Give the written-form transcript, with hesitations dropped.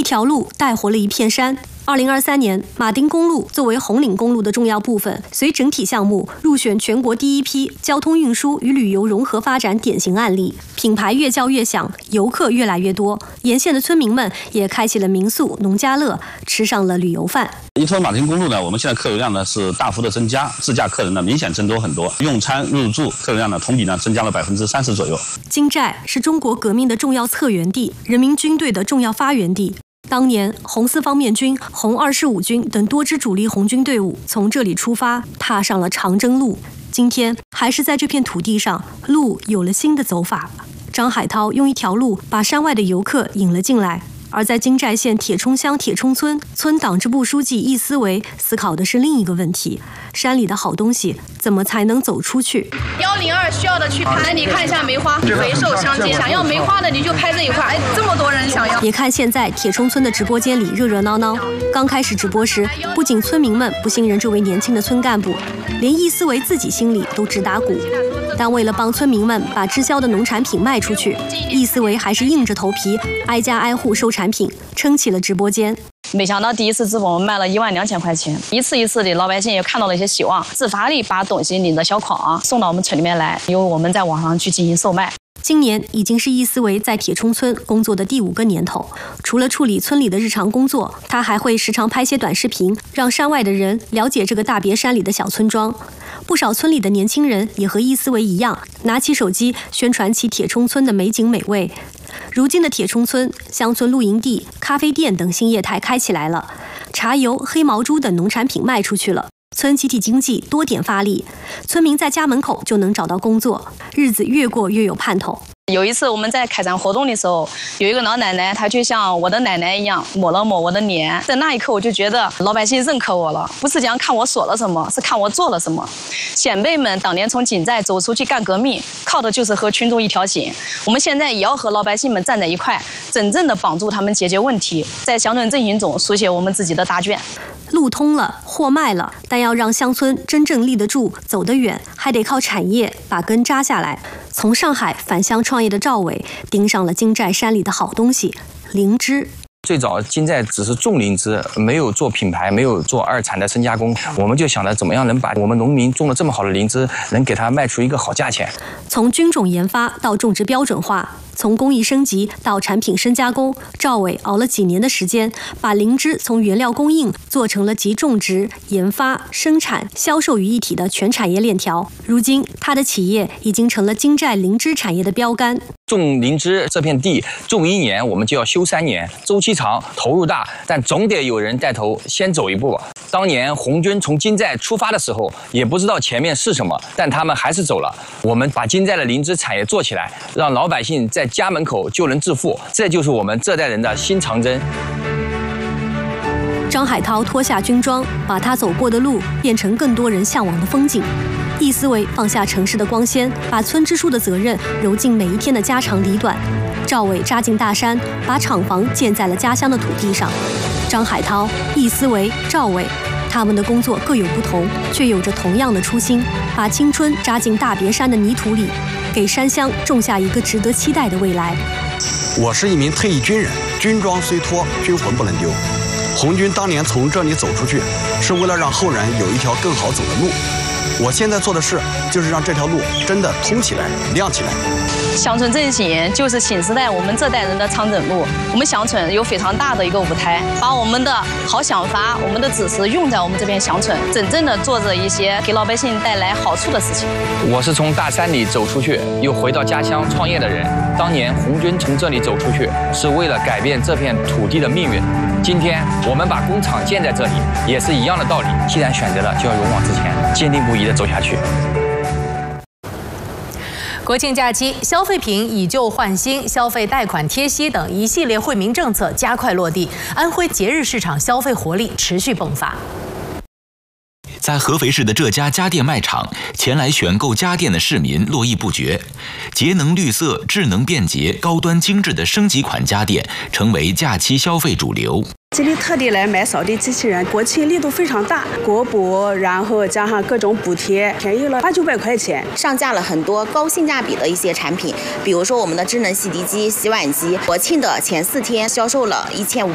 条路带活了一片山。2023年，马丁公路作为红岭公路的重要部分，随整体项目入选全国第一批交通运输与旅游融合发展典型案例。品牌越叫越响，游客越来越多，沿线的村民们也开启了民宿、农家乐，吃上了旅游饭。 依托马丁公路呢，我们现在客流量呢是大幅的增加，自驾客人呢明显增多很多，用餐入住客流量呢同比呢增加了30%左右。 金寨是中国革命的重要策源地，人民军队的重要发源地。当年，红四方面军、红25军等多支主力红军队伍从这里出发，踏上了长征路。今天，还是在这片土地上，路有了新的走法。张海涛用一条路把山外的游客引了进来。而在金寨县铁冲乡铁冲村，村党支部书记易思维思考的是另一个问题：山里的好东西怎么才能走出去 ？102需要的去拍，你看一下梅花，回收相间。想要梅花的你就拍这一块，哎，这么多人想要。 别看现在铁冲村的直播间里热热闹闹，刚开始直播时，不仅村民们不信任这位年轻的村干部，连易思维自己心里都直打鼓。但为了帮村民们把滞销的农产品卖出去，易思维还是硬着头皮挨家挨户收产品，撑起了直播间。 没想到第一次直播我们卖了12000块钱，一次一次的老百姓也看到了一些希望，自发地把东西拎着小筐送到我们村里面来，由我们在网上去进行售卖。 今年已经是易思维在铁冲村工作的第5个年头，除了处理村里的日常工作，他还会时常拍些短视频，让山外的人了解这个大别山里的小村庄。不少村里的年轻人也和易思维一样，拿起手机宣传起铁冲村的美景美味。如今的铁冲村，乡村露营地、咖啡店等新业态开起来了，茶油、黑毛猪等农产品卖出去了，村集体经济多点发力，村民在家门口就能找到工作，日子越过越有盼头。 有一次我们在开展活动的时候，有一个老奶奶，她就像我的奶奶一样抹了抹我的脸，在那一刻我就觉得老百姓认可我了，不是讲看我说了什么，是看我做了什么。先辈们当年从金寨走出去干革命，靠的就是和群众一条心。我们现在也要和老百姓们站在一块，真正的帮助他们解决问题，在乡村振兴中书写我们自己的答卷。 路通了，货卖了，但要让乡村真正立得住、走得远，还得靠产业把根扎下来。从上海返乡创业的赵伟盯上了金寨山里的好东西——灵芝。 最早金寨只是种灵芝，没有做品牌，没有做2产的深加工，我们就想着怎么样能把我们农民种了这么好的灵芝，能给它卖出一个好价钱。 从菌种研发到种植标准化，从工艺升级到产品深加工，赵伟熬了几年的时间，把灵芝从原料供应做成了集种植、研发、生产、销售于一体的全产业链条。如今，他的企业已经成了金寨灵芝产业的标杆。 种灵芝这片地，种1年我们就要修3年，周期长，投入大，但总得有人带头先走一步。当年红军从金寨出发的时候，也不知道前面是什么，但他们还是走了。我们把金寨的灵芝产业做起来，让老百姓在家门口就能致富，这就是我们这代人的新长征。 张海涛脱下军装，把他走过的路变成更多人向往的风景。易思维放下城市的光鲜，把村支书的责任揉进每一天的家长里短。赵伟扎进大山，把厂房建在了家乡的土地上。张海涛、易思维、赵伟，他们的工作各有不同，却有着同样的初心，把青春扎进大别山的泥土里，给山乡种下一个值得期待的未来。 我是一名退役军人，军装虽脱，军魂不能丢。红军当年从这里走出去，是为了让后人有一条更好走的路。我现在做的事，就是让这条路真的通起来、亮起来。 乡村振兴就是新时代我们这代人的长征路。我们乡村有非常大的一个舞台，把我们的好想法、我们的知识用在我们这片乡村，真正的做着一些给老百姓带来好处的事情。 我是从大山里走出去，又回到家乡创业的人。当年红军从这里走出去，是为了改变这片土地的命运。今天我们把工厂建在这里，也是一样的道理。既然选择了，就要勇往直前，坚定不移地走下去。 国庆假期，消费品以旧换新、消费贷款贴息等一系列惠民政策加快落地，安徽节日市场消费活力持续迸发。 在合肥市的这家家电卖场，前来选购家电的市民络绎不绝。节能绿色、智能便捷、高端精致的升级款家电成为假期消费主流。 这里特地来买扫地机器人，国庆力度非常大，国补，然后加上各种补贴，便宜了800-900块钱。 上架了很多高性价比的一些产品，比如说我们的智能洗涤机、洗碗机，国庆的前4天销售了1500